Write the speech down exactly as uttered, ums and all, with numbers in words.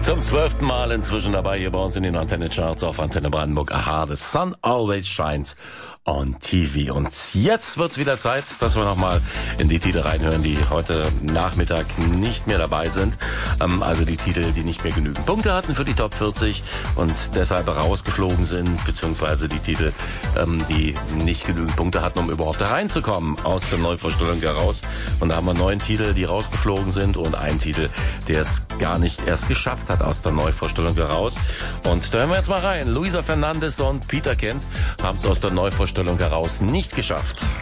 Zum zwölften Mal inzwischen dabei hier bei uns in den Antenne-Charts auf Antenne Brandenburg. Aha, the sun always shines on T V. Und jetzt wird's wieder Zeit, dass wir nochmal in die Titel reinhören, die heute Nachmittag nicht mehr dabei sind. Ähm, also die Titel, die nicht mehr genügend Punkte hatten für die Top vierzig und deshalb rausgeflogen sind, beziehungsweise die Titel, ähm, die nicht genügend Punkte hatten, um überhaupt da reinzukommen aus der Neuvorstellung heraus. Und da haben wir neun Titel, die rausgeflogen sind und einen Titel, der es gar nicht erst geschafft hat aus der Neuvorstellung heraus. Und da hören wir jetzt mal rein. Luisa Fernandes und Peter Kent haben es aus der Neuvorstellung heraus nicht geschafft.